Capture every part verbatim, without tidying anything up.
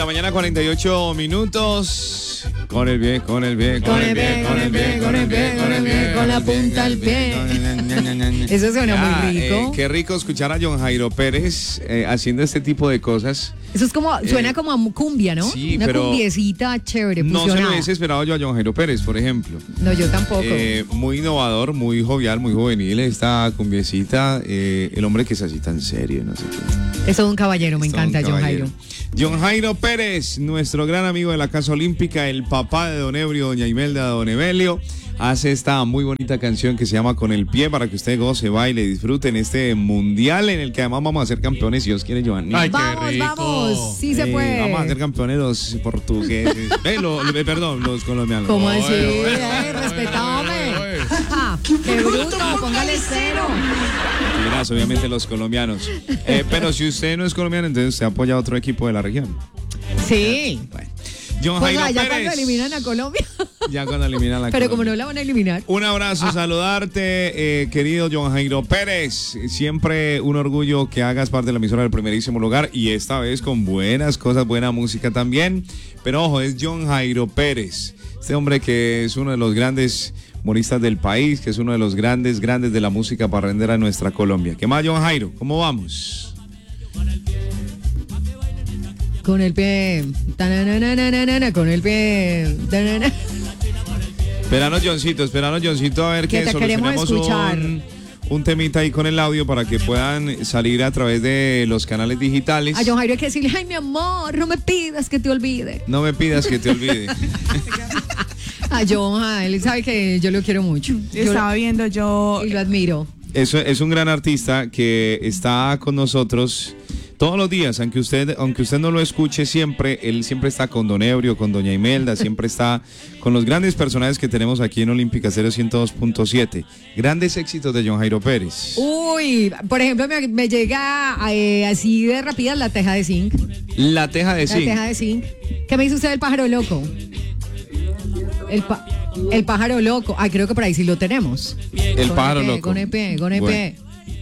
la mañana, cuarenta y ocho minutos. Con el pie, con el pie, con el pie, con el pie, con el pie, con el pie, con la punta del pie. Eso suena Ya, muy rico. Eh, qué rico escuchar a John Jairo Pérez eh, haciendo este tipo de cosas. Eso es como, suena Eh, como a cumbia, ¿no? sí, Una pero cumbiecita chévere, No se lo fusionada. hubiese esperado yo a John Jairo Pérez, por ejemplo. No, yo tampoco. Eh, muy innovador, muy jovial, muy juvenil esta cumbiecita. Eh, el hombre que es así tan serio, no sé qué. Eso es un caballero, me Es todo encanta, un John caballero. Jairo. John Jairo Pérez, nuestro gran amigo de la Casa Olímpica, el papá de Don Ebrio, Doña Imelda, Don Evelio, hace esta muy bonita canción que se llama Con el Pie para que usted goce, baile, disfrute en este mundial en el que además vamos a ser campeones, si Dios quiere, Giovanni. Ay, qué Vamos, rico. vamos, sí se Eh, puede. Vamos a ser campeones los portugueses. eh, lo- lo- perdón, los colombianos. ¿Cómo Ay, así? ay, Eh, respetame. Oye, ¡Qué bruto! Póngale cero. Mentiras, obviamente los colombianos. Eh, pero si usted no es colombiano, entonces usted apoya a otro equipo de la región. Sí. Bueno. John Pues Jairo ya Pérez. cuando eliminan a Colombia. Ya cuando eliminan a Pero Colombia. como no la van a eliminar. Un abrazo, saludarte, eh, querido John Jairo Pérez. Siempre un orgullo que hagas parte de la emisora del primerísimo lugar y esta vez con buenas cosas, buena música también. Pero ojo, es John Jairo Pérez, este hombre que es uno de los grandes humoristas del país, que es uno de los grandes, grandes de la música parrandera de nuestra Colombia. ¿Qué más, John Jairo? ¿Cómo vamos? Con el pie. Tanananananana, con el pie. Tanana. Esperanos, Johncito, esperanos, Johncito, a ver Que que te queremos solucionemos escuchar. un, un temita ahí con el audio para que puedan salir a través de los canales digitales. A John Jairo hay que decirle, ay, mi amor, no me pidas que te olvide. No me pidas que te olvide. A John, ah, él sabe que yo lo quiero mucho. Yo Estaba viendo yo. lo, y lo admiro. Eso es un gran artista que está con nosotros todos los días, aunque usted, aunque usted no lo escuche siempre, él siempre está con Don Ebrio, con Doña Imelda, siempre está con los grandes personajes que tenemos aquí en Olímpica Stereo ciento dos punto siete. Grandes éxitos de John Jairo Pérez. Uy, por ejemplo, me, me llega eh, así de rápida la teja de zinc. La teja de La zinc. teja de zinc. ¿Qué me dice usted del pájaro loco? El, pa- el pájaro loco. Ay, creo que por ahí sí lo tenemos. El Con pájaro pie, loco. Con el pie, con el Bueno. pie.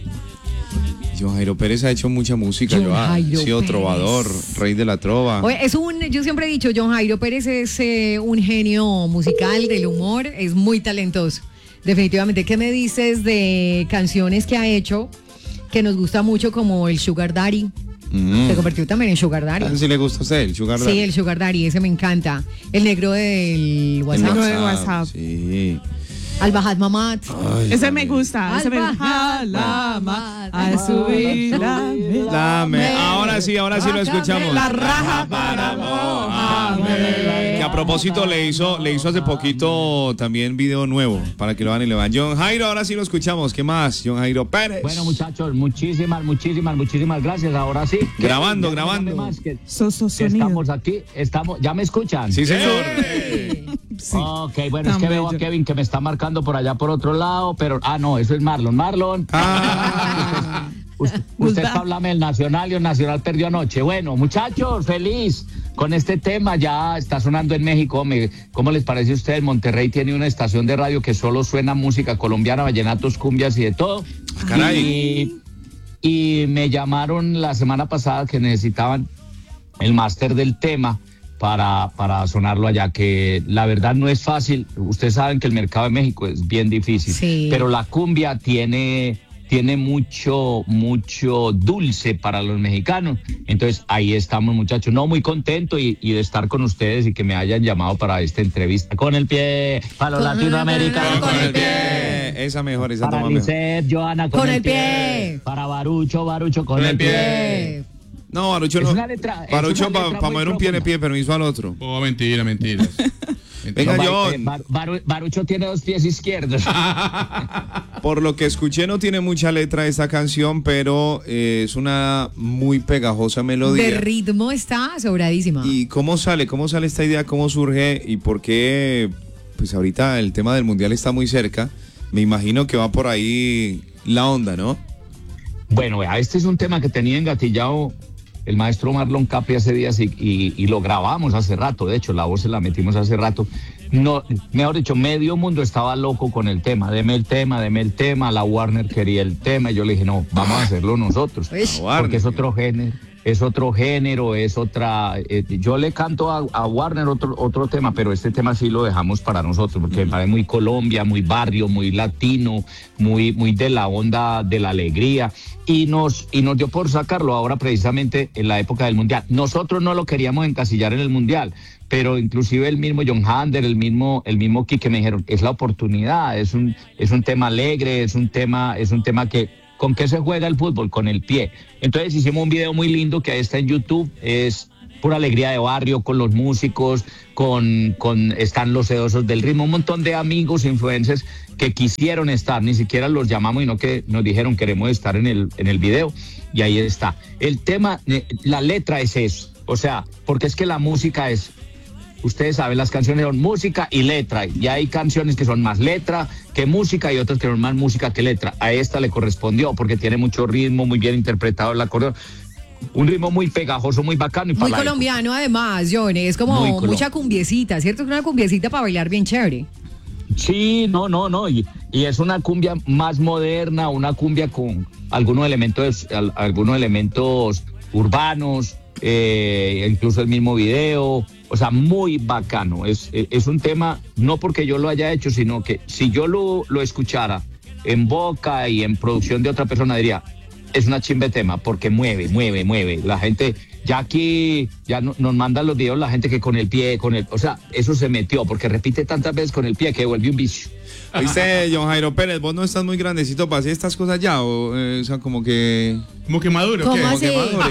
John Jairo Pérez ha hecho mucha música, John Joa. Ha Jairo sido Pérez. trovador, rey de la trova. Oye, es un, yo siempre he dicho, John Jairo Pérez es eh, un genio musical del humor, es muy talentoso. Definitivamente. ¿Qué me dices de canciones que ha hecho que nos gusta mucho como el Sugar Daddy? Mm. Se convirtió también en Sugar Daddy. ¿Si le gusta a usted el Sugar Daddy? Sí, el Sugar Daddy, ese me encanta. El negro del El WhatsApp. negro de WhatsApp. Sí. Al Bajat Mamat. Ay, Ese me gusta. Ese me Alba, gusta. alba, A subir la Dame. Ahora sí, ahora sí lo escuchamos. La raja para mojarme. Que a propósito le hizo, le hizo hace poquito también video nuevo para que lo van y le van. John Jairo, ahora sí lo escuchamos. ¿Qué más? John Jairo Pérez. Bueno, muchachos, muchísimas, muchísimas, muchísimas gracias. Ahora sí. Grabando, Ya no grabando. llame más, que- So- so- que sonido. estamos aquí, estamos, ¿ya me escuchan? Sí, señor. Sí. Ok, bueno, es Tan que veo a bello. Kevin que me está marcando por allá por otro lado, pero, ah, no, eso es Marlon. Marlon, Ah, usted, usted está hablando del Nacional y el Nacional perdió anoche. Bueno, muchachos, feliz con este tema, ya está sonando en México. Me- ¿Cómo les parece a ustedes? Monterrey tiene una estación de radio que solo suena música colombiana, vallenatos, cumbias y de todo. caray. Y, y me llamaron la semana pasada que necesitaban el máster del tema para, para sonarlo allá, que la verdad no es fácil. Ustedes saben que el mercado de México es bien difícil, Sí. pero la cumbia tiene, tiene mucho, mucho dulce para los mexicanos. Entonces ahí estamos, muchachos. No, muy contento y, y de estar con ustedes y que me hayan llamado para esta entrevista. Con el pie, para los Con- latinoamericanos. con el pie. Esa mejor, esa Para toma mejor. Lisset, Joana, con, Con el el pie. pie. Para Barucho, Barucho, con, Con el el pie. Eh, No, Barucho Es no. una letra- es Barucho una para letra muy mover un pie de profunda. pie, permiso al otro. oh, mentira, mentiras. Venga, No, yo, eh, Bar- Baru- Barucho tiene dos pies izquierdos. por lo que escuché, no tiene mucha letra esta canción, pero eh, es una muy pegajosa melodía. de ritmo está sobradísima. ¿Y cómo sale? ¿Cómo sale esta idea? ¿Cómo surge? ¿Y por qué? Pues ahorita el tema del mundial está muy cerca. Me imagino que va por ahí la onda, ¿no? Bueno, vea, este es un tema que tenía engatillado el maestro Marlon Capri hace días y, y- y lo grabamos hace rato. De hecho, la voz se la metimos hace rato. No, mejor dicho, medio mundo estaba loco con el tema. Deme el tema, deme el tema. La Warner quería el tema. Y yo le dije, no, vamos a hacerlo nosotros. Uish. Porque es otro género. es otro género, es otra... Eh, yo le canto a, a Warner otro, otro tema, pero este tema sí lo dejamos para nosotros, porque me parece muy Colombia, muy barrio, muy latino, muy, muy de la onda de la alegría, y nos, y nos dio por sacarlo ahora precisamente en la época del Mundial. Nosotros no lo queríamos encasillar en el Mundial, pero inclusive el mismo John Hander, el mismo, el mismo Quique me dijeron, es la oportunidad, es un, es un tema alegre, es un tema, es un tema que... ¿Con qué se juega el fútbol? Con el pie. Entonces hicimos un video muy lindo que ahí está en YouTube, es pura alegría de barrio, con los músicos, con, con están los sedosos del ritmo, un montón de amigos, influencers que quisieron estar, ni siquiera los llamamos, sino que nos dijeron queremos estar en el, en el video, y ahí está. El tema, la letra es eso, o sea, porque es que la música es... Ustedes saben, las canciones son música y letra, y hay canciones que son más letra que música y otras que son más música que letra. A esta le correspondió porque tiene mucho ritmo, muy bien interpretado el acordeón, un ritmo muy pegajoso, muy bacano. Y muy para colombiano además, John, es como mucha cumbiecita, ¿cierto? Es una cumbiecita para bailar bien chévere. Sí, no, no, no, y, y es una cumbia más moderna, una cumbia con algunos elementos, algunos elementos urbanos, eh, incluso el mismo video. O sea, muy bacano. Es, es un tema, no porque yo lo haya hecho, sino que si yo lo, lo escuchara en boca y en producción de otra persona, diría, es una chimbe tema, porque mueve, mueve, mueve. La gente, ya aquí, ya no, nos mandan los videos la gente que con el pie, con el, o sea, eso se metió, porque repite tantas veces con el pie que vuelve un vicio. ¿Viste, John Jairo Pérez? ¿Vos no estás muy grandecito para hacer estas cosas ya? O, eh, o sea, como que... Como que maduro, ¿Cómo ¿qué? así? Como que madure,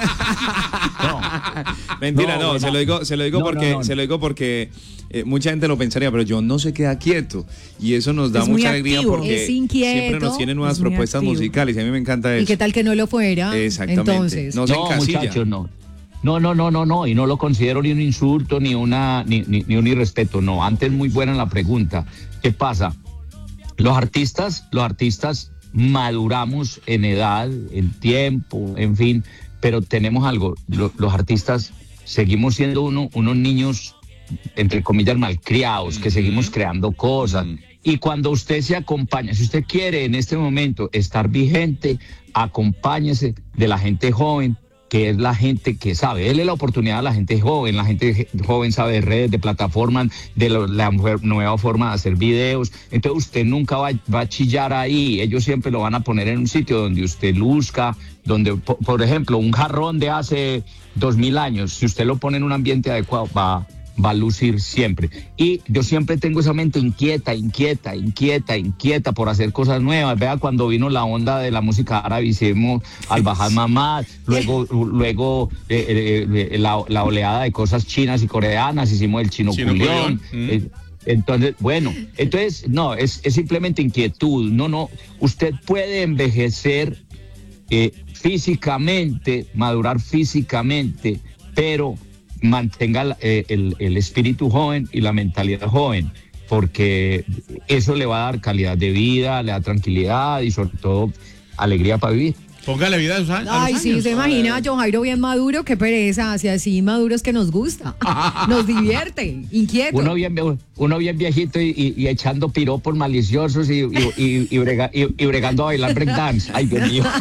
no. Mentira, no, no, no, se lo digo, se lo digo no, porque, no, no. se lo digo porque eh, mucha gente lo pensaría, pero John no se queda quieto, y eso nos da Es muy mucha alegría activo. porque Es inquieto, siempre nos tiene nuevas es muy propuestas activo. musicales, y a mí me encanta eso. ¿Y qué tal que no lo fuera? Exactamente. Entonces, No se No, encasilla. muchachos, no. No, no, no, no, no, y no lo considero ni un insulto, ni una, ni, ni, ni un irrespeto, no. Antes muy buena la pregunta. ¿Qué pasa? Los artistas, los artistas maduramos en edad, en tiempo, en fin, pero tenemos algo, lo, los artistas seguimos siendo uno, unos niños, entre comillas, malcriados, que seguimos creando cosas. Y cuando usted se acompaña, si usted quiere en este momento estar vigente, acompáñese de la gente joven, que es la gente que sabe. Él es la oportunidad a la gente joven. La gente joven sabe de redes, de plataformas, de lo, la nueva forma de hacer videos. Entonces usted nunca va, va a chillar ahí. Ellos siempre lo van a poner en un sitio donde usted luzca, donde, por, por ejemplo, un jarrón de hace dos mil años, si usted lo pone en un ambiente adecuado, va va a lucir siempre. Y yo siempre tengo esa mente inquieta, inquieta, inquieta, inquieta por hacer cosas nuevas. Vea, cuando vino la onda de la música árabe, hicimos Al-Bahad Mamad, luego, luego eh, eh, la, la oleada de cosas chinas y coreanas, hicimos el chino, Chino culión. culión. Eh, entonces, bueno, entonces, no, es, es simplemente inquietud. No, no, usted puede envejecer eh, físicamente, madurar físicamente, pero mantenga eh, el, el espíritu joven y la mentalidad joven, porque eso le va a dar calidad de vida, le da tranquilidad y sobre todo alegría para vivir. Póngale vida a los años. ay, sí, se imagina a John Jairo bien maduro, qué pereza, así así maduros que nos gusta, nos divierte, inquieto. Uno bien, uno bien viejito y, y, y echando piropos maliciosos y, y, y, y, brega, y, y bregando a bailar breakdance. Ay, Dios mío.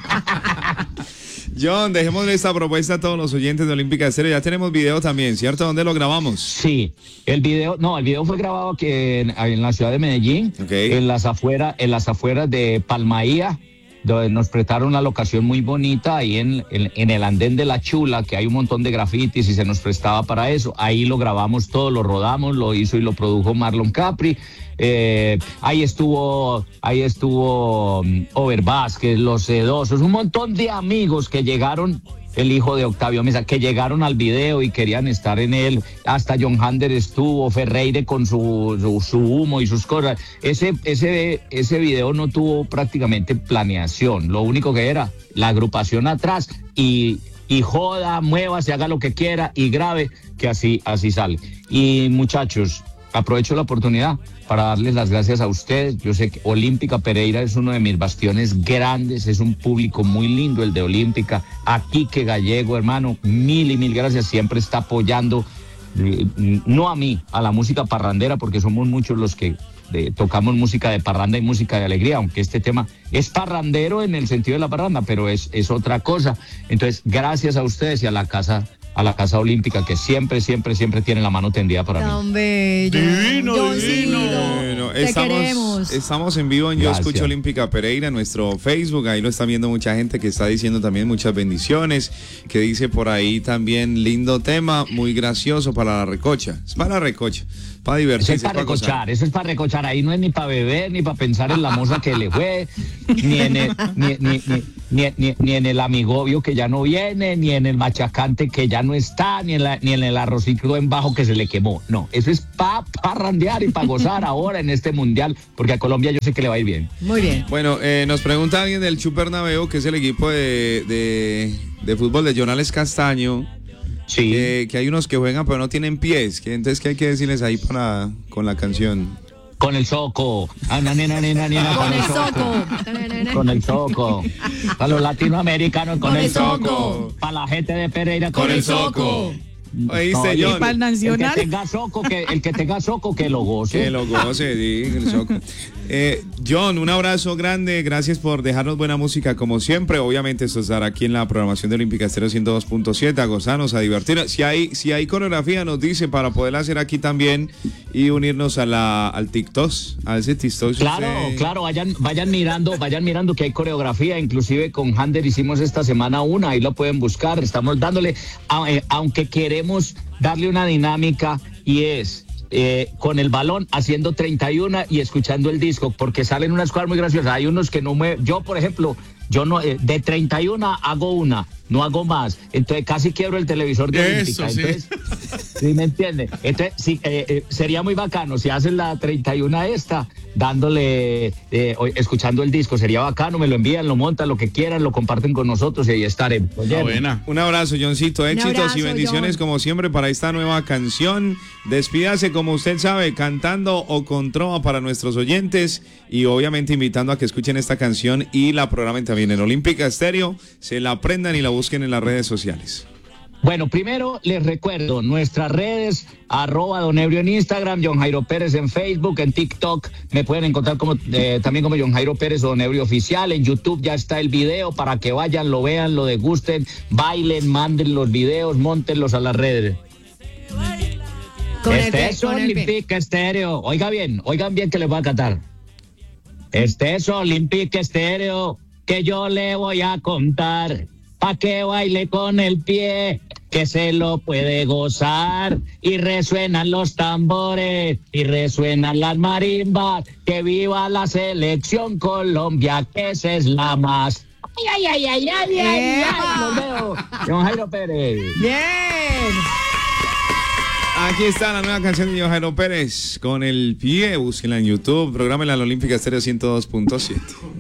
John, dejémosle esta propuesta a todos los oyentes de Olímpica Estéreo. Ya tenemos video también, ¿cierto? ¿Dónde lo grabamos? Sí, el video, no, el video fue grabado aquí en, en la ciudad de Medellín, Okay. en las afueras, en las afueras de Palmaía, donde nos prestaron una locación muy bonita ahí en, en, en el andén de La Chula, que hay un montón de grafitis y se nos prestaba para eso. Ahí lo grabamos todo, lo rodamos, lo hizo y lo produjo Marlon Capri. Eh, ahí estuvo, ahí estuvo um, Over Vázquez, Los Sedosos, un montón de amigos que llegaron, el hijo de Octavio Mesa, que llegaron al video y querían estar en él. Hasta John Hander estuvo, Ferreire con su, su, su humo y sus cosas. Ese, ese, ese video no tuvo prácticamente planeación, lo único que era la agrupación atrás y, y joda, muévase, haga lo que quiera y grabe, que así, así sale. Y muchachos, aprovecho la oportunidad para darles las gracias a ustedes. Yo sé que Olímpica Pereira es uno de mis bastiones grandes, es un público muy lindo el de Olímpica. A Quique Gallego, hermano, mil y mil gracias, siempre está apoyando, eh, no a mí, a la música parrandera, porque somos muchos los que de- tocamos música de parranda y música de alegría, aunque este tema es parrandero en el sentido de la parranda, pero es, es otra cosa. Entonces, gracias a ustedes y a la casa, a la Casa Olímpica, que siempre, siempre, siempre tiene la mano tendida para mí. Tan bello. Divino, Johncito, divino. Bueno, te estamos, queremos. estamos en vivo en Yo Gracias. Escucho Olímpica Pereira, nuestro Facebook. Ahí lo está viendo mucha gente que está diciendo también muchas bendiciones. Que dice por ahí también, lindo tema, muy gracioso para la recocha. Es para la recocha, para Eso divertirse. es para para gozar. recochar, eso es para recochar. Ahí no es ni para beber, ni para pensar en la moza que le fue, ni en el, ni, ni, ni, ni, ni- ni en el amigobio que ya no viene, ni en el machacante que ya no está, ni en, la, ni en el arrocito en bajo que se le quemó. No, eso es para parrandear y para gozar ahora en este mundial, porque a Colombia yo sé que le va a ir bien. Muy bien. Bueno, eh, nos pregunta alguien del Chup Bernabéu, que es el equipo de, de, de fútbol de Jonales Castaño, Sí. que, que hay unos que juegan pero no tienen pies. Que, entonces, ¿qué hay que decirles ahí para, con la canción? Con el soco. Ah, na, nena, nena, nena, Con el soco. Con el soco. Para los latinoamericanos, con, Con el el soco. soco. Para la gente de Pereira, con, Con el el soco. soco. Oíste, y John. para el El que nacional. tenga soco, que, el que tenga soco, que lo goce. Que lo goce, sí, el soco. Eh, John, un abrazo grande, gracias por dejarnos buena música como siempre. Obviamente esto estará aquí en la programación de Olímpica Estéreo ciento dos punto siete, a gozarnos, a divertirnos. Si hay, si hay coreografía, nos dice para poderla hacer aquí también y unirnos a la, al TikTok, a ese TikTok. Claro, usted- claro, vayan, vayan mirando, vayan mirando que hay coreografía, inclusive con Hander hicimos esta semana una, ahí lo pueden buscar, estamos dándole, a- eh, aunque queremos darle una dinámica y es eh, con el balón haciendo treinta y uno y escuchando el disco, porque salen unas cosas muy graciosas, hay unos que no me, yo por ejemplo, yo no, eh, de treinta y uno hago una, no hago más, entonces casi quiebro el televisor de Eso, Olímpica, sí. entonces, ¿sí me entiende? Entonces, sí, eh, eh, sería muy bacano si hacen la treinta y uno esta, dándole, eh, o- escuchando el disco, sería bacano, me lo envían, lo montan, lo que quieran, lo comparten con nosotros y ahí estaremos. Está buena. Un abrazo, Johncito. Éxitos abrazo, y bendiciones John. como siempre para esta nueva canción. Despídase, como usted sabe, cantando o con trova para nuestros oyentes y obviamente invitando a que escuchen esta canción y la programen también en Olímpica Estéreo. Se la aprendan y la busquen en las redes sociales. Bueno, primero les recuerdo nuestras redes, arroba Don Ebrio en Instagram, John Jairo Pérez en Facebook, en TikTok me pueden encontrar como eh, también como John Jairo Pérez o Don Ebrio Oficial, en YouTube ya está el video para que vayan, lo vean, lo degusten, bailen, manden los videos, móntenlos a las redes. Con el Este pe- es con el pe- Olympique Estéreo. Oiga bien, oigan bien que les voy a cantar. Este es Olympique Estéreo que yo le voy a contar. Pa' que baile con el pie, que se lo puede gozar. Y resuenan los tambores, y resuenan las marimbas. Que viva la selección Colombia, que esa es la más. Ay, ay, ay, ay, ay, ay, ay. Los veo. John Jairo Pérez. Bien. Aquí está la nueva canción de Jairo Pérez con el pie. Búsquenla en YouTube. Prográmenla en la Olímpica Estéreo ciento dos punto siete.